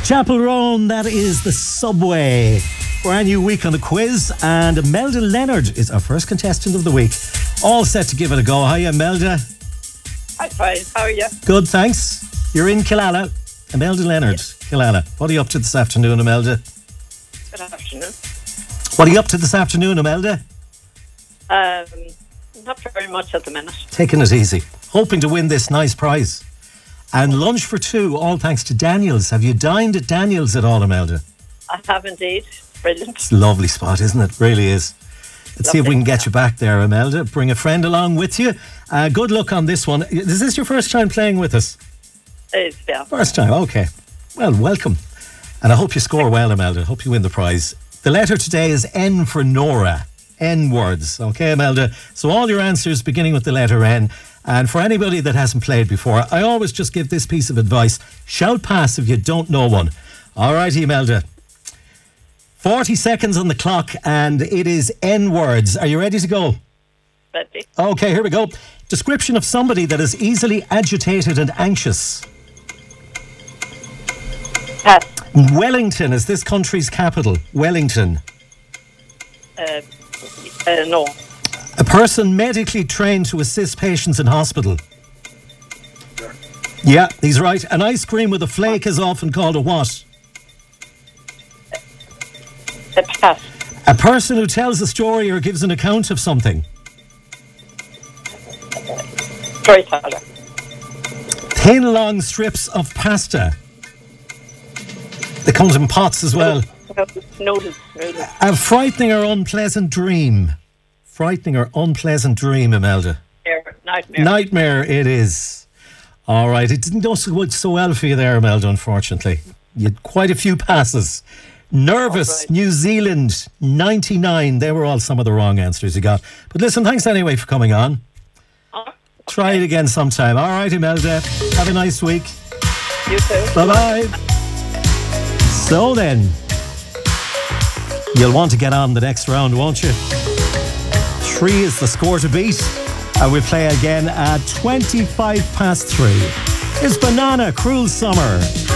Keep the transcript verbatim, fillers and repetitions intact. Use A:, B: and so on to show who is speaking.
A: Chapel Roan, that is the Subway. Brand new week on the quiz, and Imelda Leonard is our first contestant of the week. All set to give it a go. Hiya, Imelda.
B: I'm fine. How are you?
A: Good, thanks. You're in Killala. Imelda Leonard, yes. Killala. What are you up to this afternoon, Imelda?
B: Good afternoon.
A: What are you up to this afternoon, Imelda?
B: Um, not very much at the minute.
A: Taking it easy. Hoping to win this nice prize. And lunch for two, all thanks to Daniel's. Have you dined at Daniel's at all, Imelda?
B: I have indeed. Brilliant.
A: It's a lovely spot, isn't it? Really is. Let's lovely. See if we can get you back there, Imelda. Bring a friend along with you. Uh, good luck on this one. Is this your first time playing with us?
B: It is, yeah.
A: First time, okay. Well, welcome. And I hope you score well, Imelda. I hope you win the prize. The letter today is N for Nora. N words. Okay, Imelda? So all your answers beginning with the letter N. And for anybody that hasn't played before, I always just give this piece of advice. Shout pass if you don't know one. All right, Imelda. forty seconds on the clock, and it is N words. Are you ready to go?
B: Ready.
A: Okay, here we go. Description of somebody that is easily agitated and anxious.
B: Pass.
A: Wellington is this country's capital. Wellington.
B: Uh, uh, no.
A: A person medically trained to assist patients in hospital. Yeah, he's right. An ice cream with a flake is often called a what?
B: A pass.
A: A person who tells a story or gives an account of something.
B: Storyteller.
A: Thin, long strips of pasta. They come in pots as well.
B: Noodles. Noodles.
A: A frightening or unpleasant dream. Frightening or unpleasant dream, Imelda.
B: Nightmare.
A: Nightmare it is. All right. It didn't go so, so well for you there, Imelda, unfortunately. You had quite a few passes. Nervous, right. New Zealand, ninety-nine. They were all some of the wrong answers you got. But listen, thanks anyway for coming on.
B: Oh, okay.
A: Try it again sometime. All right, Imelda. Have a nice week.
B: You too.
A: Bye-bye. So then, you'll want to get on the next round, won't you? Three is the score to beat. And we play again at twenty-five past three. It's Banana, Cruel Summer.